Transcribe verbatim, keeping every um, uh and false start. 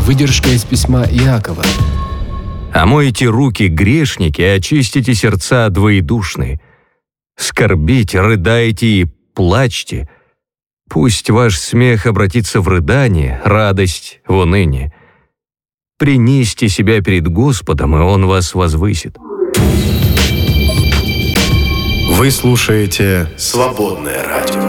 Выдержка из письма Иакова. «Омойте руки, грешники, и очистите сердца двоедушные. Скорбите, рыдайте и плачьте. Пусть ваш смех обратится в рыдание, радость в уныние. Принесите себя перед Господом, и Он вас возвысит». Вы слушаете «Свободное радио».